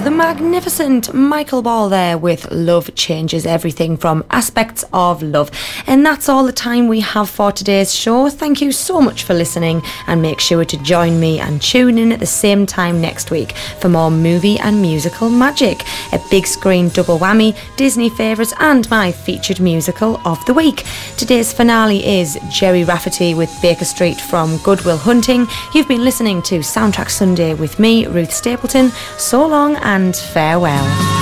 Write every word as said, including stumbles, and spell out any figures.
the magnificent Michael Ball there with Love Changes Everything from Aspects of Love. And that's all the time we have for today's show. Thank you so much for listening, and make sure to join me and tune in at the same time next week for more movie and musical magic, a big screen double whammy, Disney favourites and my featured musical of the week. Today's finale is Jerry Rafferty with Baker Street from Good Will Hunting. You've been listening to Soundtrack Sunday with me, Ruth Stapleton. So long and farewell.